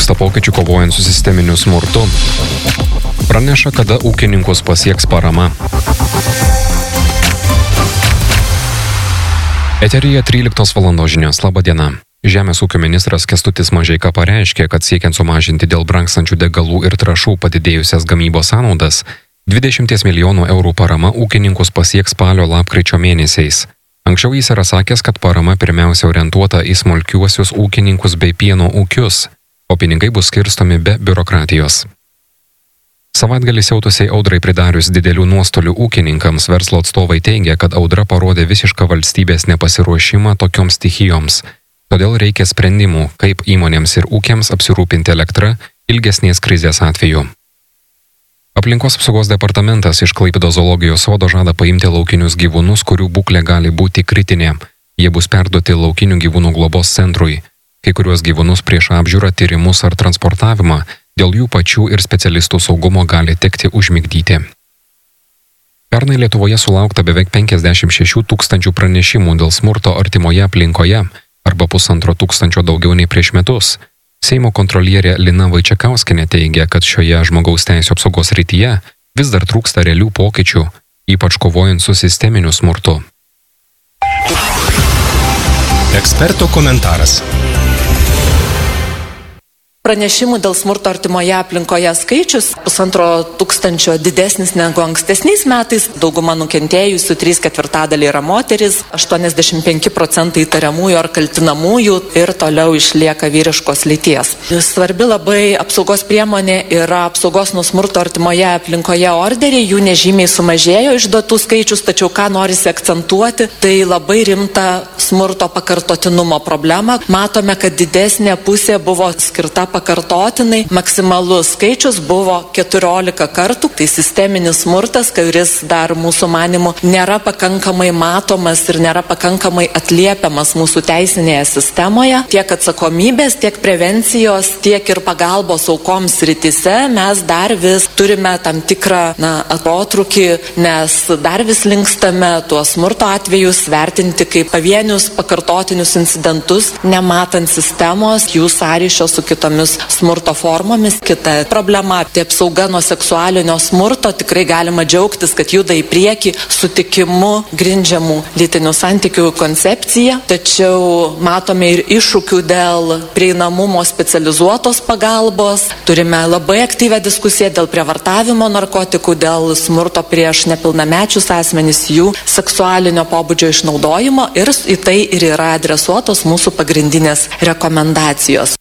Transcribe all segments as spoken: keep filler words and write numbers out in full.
trūksta pokyčių kovojant su sisteminiu smurtu. Praneša, kada ūkininkus pasieks parama. Eteryje tryliktos valandos žinios. Labą dieną. Žemės ūkio ministras Kęstutis Mažeika pareiškė, kad siekiant sumažinti dėl brangstančių degalų ir trąšų padidėjusias gamybos sąnaudas, dvidešimt milijonų eurų parama ūkininkus pasieks spalio lapkričio mėnesiais. Anksčiau jis yra sakęs, kad parama pirmiausia orientuota į smulkiuosius ūkininkus bei pieno ūkius, o pinigai bus skirstomi be biurokratijos. Savaitgalį siautusiai audrai pridarius didelių nuostolių ūkininkams, verslo atstovai teigia, kad audra parodė visišką valstybės nepasiruošimą tokioms stichijoms. Todėl reikia sprendimų, kaip įmonėms ir ūkiams apsirūpinti elektrą ilgesnės krizės atveju. Aplinkos apsaugos departamentas iš Klaipėdos zoologijos sodo žada paimti laukinius gyvūnus, kurių būklė gali būti kritinė. Jie bus perduoti laukinių gyvūnų globos centrui. Kai kuriuos gyvūnus prieš apžiūrą, tyrimus ar transportavimą dėl jų pačių ir specialistų saugumo gali tekti užmigdyti. Pernai Lietuvoje sulaukta beveik penkiasdešimt šešių tūkstančių pranešimų dėl smurto artimoje aplinkoje, arba pusantro tūkstančio daugiau nei prieš metus. Seimo kontrolierė Lina Vaičekauskienė teigia, kad šioje žmogaus teisių apsaugos srityje vis dar trūksta realių pokyčių, ypač kovojant su sisteminiu smurtu. Eksperto komentaras. Pranešimų dėl smurto artimoje aplinkoje skaičius pusantro tūkstančio didesnis negu ankstesniais metais. Dauguma nukentėjusių, trys ketvirtadaliai yra moteris, aštuoniasdešimt penki procentai įtariamųjų ar kaltinamųjų ir toliau išlieka vyriškos lyties. Svarbi labai apsaugos priemonė yra apsaugos nuo smurto artimoje aplinkoje orderiai, jų nežymiai sumažėjo išduotų skaičius, tačiau ką norisi akcentuoti, tai labai rimta smurto pakartotinumo problema. Matome, kad didesnė pusė buvo skirta pakartotinai, maksimalus skaičius buvo keturiolika kartų. Tai sisteminis smurtas, kuris dar mūsų manimu nėra pakankamai matomas ir nėra pakankamai atliepiamas mūsų teisinėje sistemoje. Tiek atsakomybės, tiek prevencijos, tiek ir pagalbos aukoms srityse mes dar vis turime tam tikrą na, atotrūkį, nes dar vis linkstame tuos smurto atvejus vertinti kaip pavienius pakartotinius incidentus, nematant sistemos, jų sąryšio su kitomis smurto formomis. Kita problema, tai apsauga nuo seksualinio smurto. Tikrai galima džiaugtis, kad juda į priekį sutikimu grindžiamų lytinių santykių koncepcija. Tačiau matome ir iššūkių dėl prieinamumo specializuotos pagalbos. Turime labai aktyvią diskusiją dėl prievartavimo narkotikų, dėl smurto prieš nepilnamečius asmenys, jų seksualinio pobūdžio išnaudojimo ir į tai ir yra adresuotos mūsų pagrindinės rekomendacijos.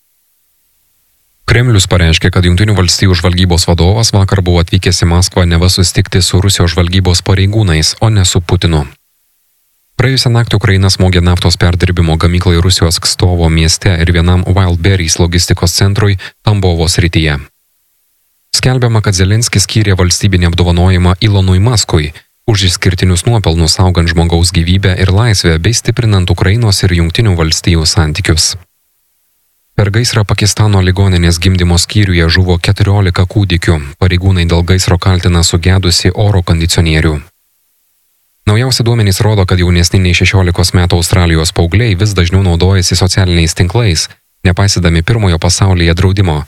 Kremlius pareiškė, kad Jungtinių valstijų žvalgybos vadovas vakar buvo atvykęs į Maskvą neva susitikti su Rusijos žvalgybos pareigūnais, o ne su Putinu. Praėjusią naktį Ukraina smogė naftos perdirbimo gamyklai Rusijos Kstovo mieste ir vienam Wildberries logistikos centrui Tambovo srityje. Skelbiama, kad Zelenskis skyrė valstybinį apdovanojimą Elonui Muskui už išskirtinius nuopelnus saugant žmogaus gyvybę ir laisvę bei stiprinant Ukrainos ir Jungtinių valstijų santykius. Per gaisrą Pakistano ligoninės gimdymo skyriuje žuvo keturiolika kūdikių. Pareigūnai dėl gaisro kaltina sugedusi oro kondicionierių. Naujausi duomenys rodo, kad jaunesni nei šešiolikos metų Australijos paaugliai vis dažniau naudojasi socialiniais tinklais, nepaisydami pirmojo pasaulyje draudimo.